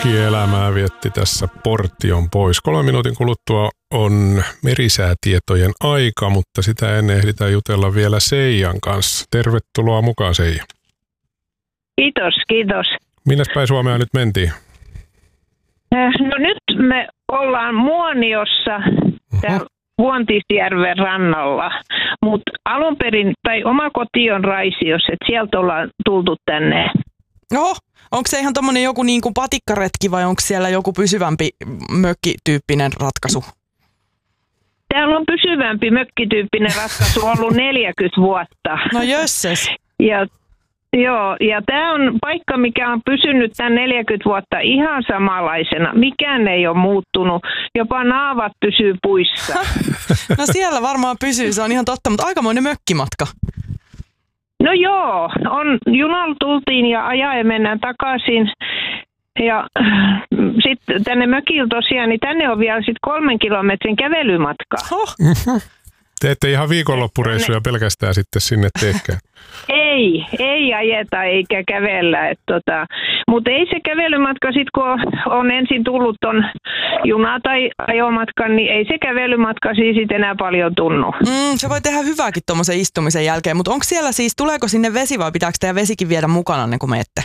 mökkielämää vietti tässä Portion pois. 3 minuutin kuluttua on merisäätietojen aika, mutta sitä ennen ehditään jutella vielä Seijan kanssa. Tervetuloa mukaan, Seija. Kiitos. Minnes päin Suomea nyt mentiin? No nyt me ollaan Muoniossa täällä Vuontisjärven rannalla, mutta alun perin, tai oma koti on Raisiossa, että sieltä ollaan tultu tänne. Oho, onko se ihan tommonen joku niin kuin patikkaretki vai onko siellä joku pysyvämpi mökkityyppinen ratkaisu? Täällä on pysyvämpi mökkityyppinen ratkaisu ollut 40 vuotta. No jösses. Ja tämä on paikka, mikä on pysynyt tämän 40 vuotta ihan samanlaisena. Mikään ei ole muuttunut. Jopa naavat pysyy puissa. No siellä varmaan pysyy, se on ihan totta, mutta aikamoinen mökkimatka. No joo, junalla tultiin ja ajaen mennään takaisin. Ja sitten tänne mökillä tosiaan, niin tänne on vielä sitten 3 kilometrin kävelymatka. Oh. Te ette ihan viikonloppureissuja pelkästään sitten sinne teekään. Ei ajeta eikä kävellä. Mutta ei se kävelymatka sitten, kun on ensin tullut ton juna- tai ajomatkan, niin ei se kävelymatka siis enää paljon tunnu. Se voi tehdä hyvääkin tuommoisen istumisen jälkeen, mutta onko siellä siis, tuleeko sinne vesi vai pitääkö teidän vesikin viedä mukana, kun menette?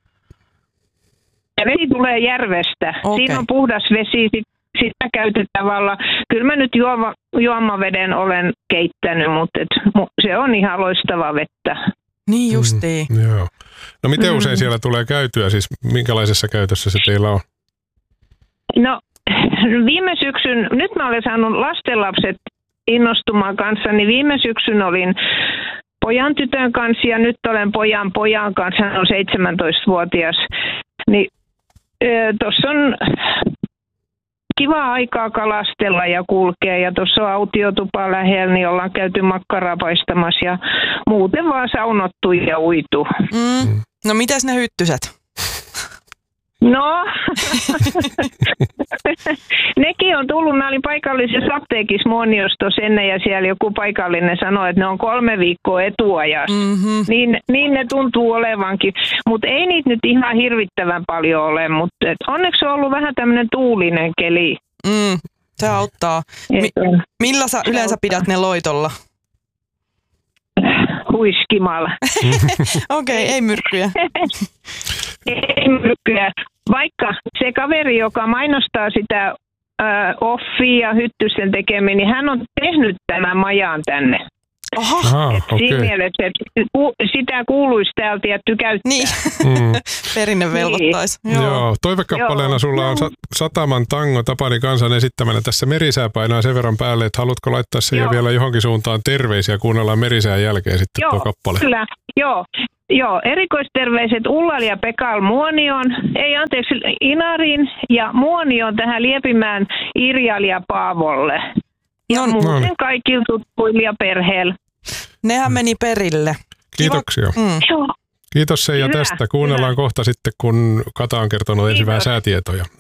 Ja vesi tulee järvestä. Okay. Siinä on puhdas vesi, sitä käytetään vallan. Kyllä mä nyt juomaveden olen keittänyt, mutta se on ihan loistavaa vettä. Niin justiin. Joo. No miten usein siellä tulee käytyä? Siis minkälaisessa käytössä se teillä on? No viime syksyn, nyt mä olen saanut lastenlapset innostumaan kanssa, niin viime syksyn olin pojan tytön kanssa ja nyt olen pojan kanssa, hän on 17-vuotias. Niin tuossa on kiva aikaa kalastella ja kulkea ja tuossa on autiotupa lähellä, niin ollaan käyty makkaraa paistamassa ja muuten vaan saunottu ja uitu. No mitäs ne hyttyset? No, nekin on tullut. Mä olin paikallisessa apteekissa Muoniossa ennen ja siellä joku paikallinen sanoi, että ne on 3 viikkoa etuajassa. Niin ne tuntuu olevankin. Mutta ei niitä nyt ihan hirvittävän paljon ole, mutta onneksi on ollut vähän tämmöinen tuulinen keli. Se auttaa. Millä sä yleensä pidät ne loitolla? Huiskimalla. Okei, ei myrkkyjä. Ei myrkkyjä. Vaikka se kaveri, joka mainostaa sitä offia ja hyttysten tekemiä, niin hän on tehnyt tämän majan tänne. Okay. Siinä mielessä, että sitä kuuluisi täältä tietty käyttää. Niin, perinne velvoittaisi. Niin. Joo, toivekappaleena sulla on Sataman tango Tapani Kansan esittämänä. Tässä merisää painaa sen verran päälle, että haluatko laittaa sen ja vielä johonkin suuntaan terveisiä, kuunnellaan merisään jälkeen sitten tuo kappale. Kyllä, joo. Erikoisterveiset Ullal ja Pekal Inariin ja Muonioon tähän Liepimään Irjal ja Paavolle. Ja muuten kaikilla tuttuilla ja perheellä. Nehän meni perille. Kiitoksia. Kiitos Seija tästä. Kuunnellaan kohta sitten, kun Kata on kertonut ensin vähän säätietoja.